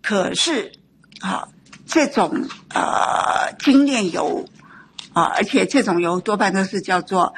可是这种精炼油而且这种油多半都是叫做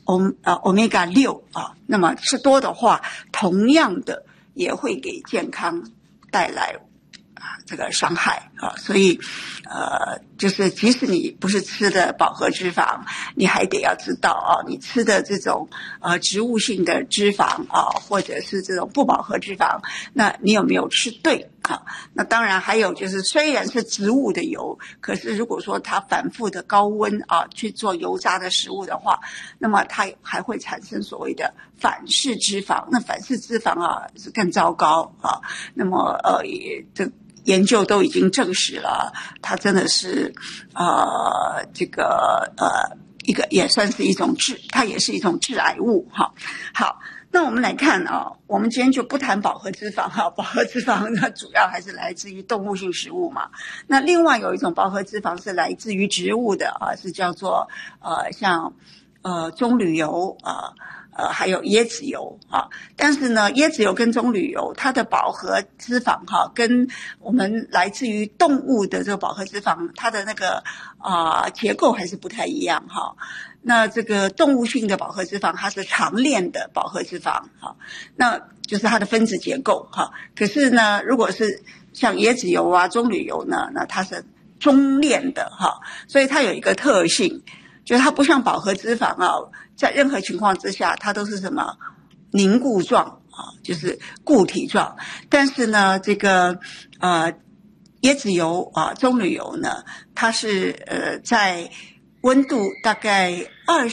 omega 6那么吃多的话，同样的也会给健康带来这个伤害所以就是即使你不是吃的饱和脂肪，你还得要知道你吃的这种植物性的脂肪或者是这种不饱和脂肪，那你有没有吃对那当然还有就是虽然是植物的油，可是如果说它反复的高温去做油炸的食物的话，那么它还会产生所谓的反式脂肪，那反式脂肪是更糟糕那么这研究都已经证实了，它真的是这个一个也算是一种它也是一种致癌物好，那我们来看我们今天就不谈饱和脂肪饱和脂肪呢主要还是来自于动物性食物嘛。那另外有一种饱和脂肪是来自于植物的是叫做像棕榈油还有椰子油但是呢椰子油跟棕榈油它的饱和脂肪跟我们来自于动物的这个饱和脂肪它的那个结构还是不太一样那这个动物性的饱和脂肪它是长链的饱和脂肪那就是它的分子结构可是呢如果是像椰子油棕榈油呢，那它是中链的所以它有一个特性，就是它不像饱和脂肪在任何情况之下它都是什么凝固状就是固体状，但是呢这个椰子油棕榈油呢，它是在温度大概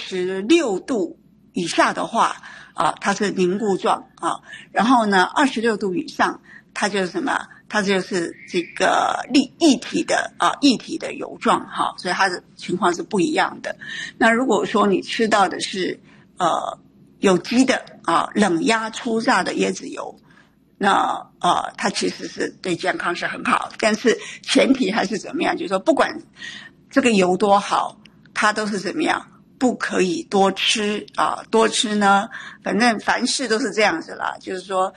26度以下的话它是凝固状然后呢26度以上它就是什么，它就是这个液体的油状所以它的情况是不一样的。那如果说你吃到的是有机的冷压初榨的椰子油，那它其实是对健康是很好，但是前提还是怎么样，就是说不管这个油多好，它都是怎么样，不可以多吃多吃呢反正凡事都是这样子啦，就是说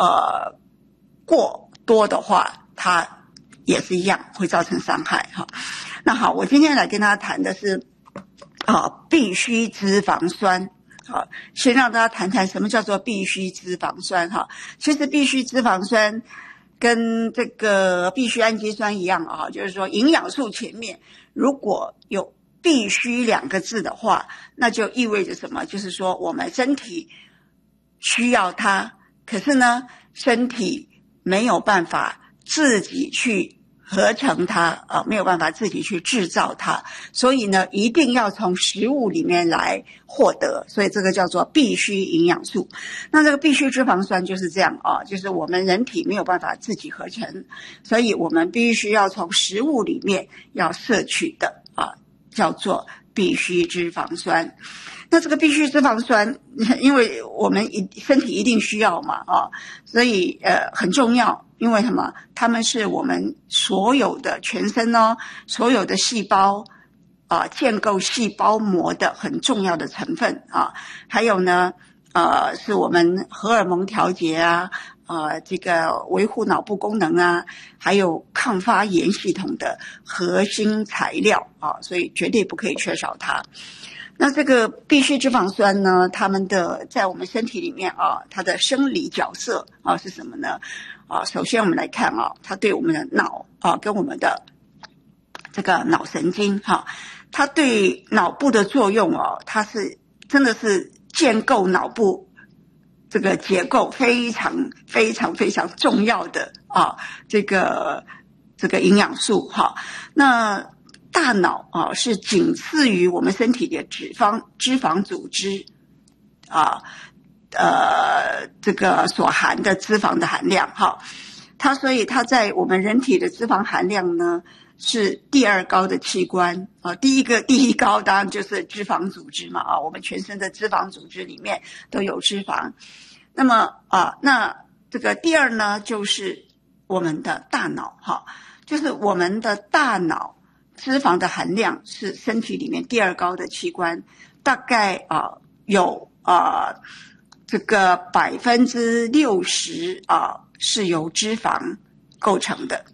过多的话它也是一样会造成伤害那好，我今天来跟大家谈的是必需脂肪酸先让大家谈谈什么叫做必需脂肪酸其实必需脂肪酸跟这个必需氨基酸一样就是说营养素前面如果有必须2个字的话，那就意味着什么，就是说我们身体需要它，可是呢身体没有办法自己去合成它没有办法自己去制造它，所以呢一定要从食物里面来获得，所以这个叫做必需营养素。那这个必需脂肪酸就是这样就是我们人体没有办法自己合成，所以我们必须要从食物里面要摄取的叫做必需脂肪酸。那这个必需脂肪酸因为我们身体一定需要嘛所以很重要，因为什么，它们是我们所有的全身所有的细胞建构细胞膜的很重要的成分还有呢是我们荷尔蒙调节这个维护脑部功能还有抗发炎系统的核心材料所以绝对不可以缺少它。那这个必需脂肪酸呢，它们的在我们身体里面它的生理角色是什么呢首先我们来看它对我们的脑跟我们的这个脑神经它对脑部的作用它是真的是建构脑部这个结构非常非常非常重要的这个营养素那大脑是仅次于我们身体的脂肪组织这个所含的脂肪的含量所以它在我们人体的脂肪含量呢是第2高的器官第一高当然就是脂肪组织嘛我们全身的脂肪组织里面都有脂肪。那么那这个第2呢就是我们的大脑就是我们的大脑脂肪的含量是身体里面第2高的器官，大概有这个60%是由脂肪构成的